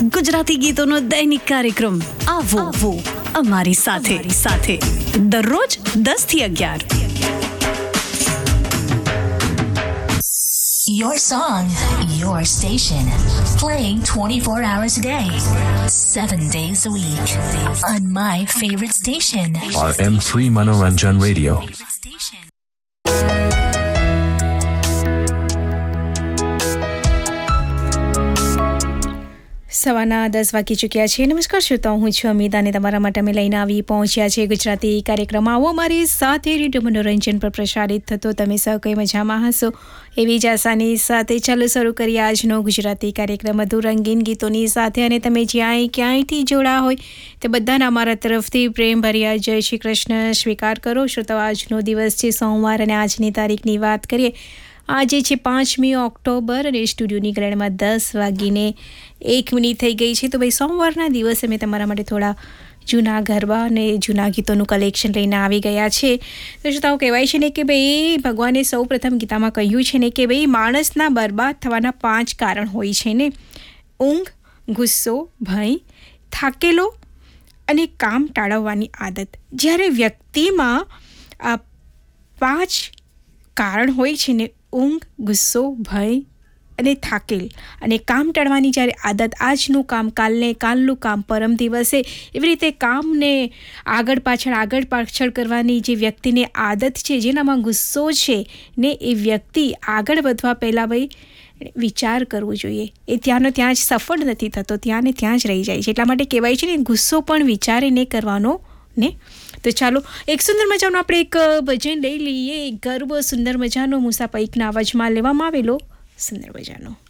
ગુજરાતી ગીતોનો દૈનિક કાર્યક્રમ આવો અમારી સાથે દરરોજ 10 થી 11. Your song, your station, playing 24 hours a day, 7 days a week, on my favorite station. RM3 Manoranjan Radio. સવારના 10 વાગી ચૂક્યા છે. નમસ્કાર શ્રોતાઓ, હું છું અમિત અને તમારા માટે અમે લઈને આવી પહોંચ્યા છે ગુજરાતી કાર્યક્રમ આવો અમારી સાથે રેડિયો મનોરંજન પર પ્રસારિત થતો. તમે સૌ કંઈ મજામાં હશો એવી જ આશાની સાથે ચાલો શરૂ કરીએ આજનો ગુજરાતી કાર્યક્રમ વધુ રંગીન ગીતોની સાથે. અને તમે જ્યાં ક્યાંયથી જોડા હોય તે બધાના અમારા તરફથી પ્રેમભર્યા જય શ્રી કૃષ્ણ સ્વીકાર કરો. શ્રોતાઓ, આજનો દિવસ છે સોમવાર અને આજની તારીખની વાત કરીએ. આજે છે 5મી ઓક્ટોબર અને સ્ટુડિયોની ગ્રેડમાં 10:01 થઈ ગઈ છે. તો ભાઈ સોમવારના દિવસે મેં તમારા માટે થોડા જૂના ગરબા અને જૂના ગીતોનું કલેક્શન લઈને આવી ગયા છે. તો શ્રોતાઓ, કહેવાય છે ને કે ભાઈ ભગવાને સૌ પ્રથમ ગીતામાં કહ્યું છે ને કે ભાઈ માણસના બરબાદ થવાના 5 કારણ હોય છે ને: ઊંઘ, ગુસ્સો, ભય, થાકેલો અને કામ ટાળવવાની આદત. જ્યારે વ્યક્તિમાં આ 5 કારણ હોય છે ને, ઊંઘ, ગુસ્સો, ભય અને થાકેલ અને કામ ટાળવાની જ્યારે આદત, આજનું કામ કાલને, કાલનું કામ પરમ દિવસે, એવી રીતે કામને આગળ પાછળ કરવાની જે વ્યક્તિને આદત છે, જેનામાં ગુસ્સો છે ને, એ વ્યક્તિ આગળ વધવા પહેલાં ભાઈ વિચાર કરવો જોઈએ. એ ત્યાંનો ત્યાં જ સફળ નથી થતો, ત્યાં ને ત્યાં જ રહી જાય છે. એટલા માટે કહેવાય છે ને, ગુસ્સો પણ વિચારીને કરવાનો ને. તો ચાલો એક સુંદર મજાનો આપણે એક ભજન લઈ લઈએ. ગરબો સુંદર મજાનો મુસા પૈકના અવાજમાં લેવામાં આવેલો સુંદર મજાનો.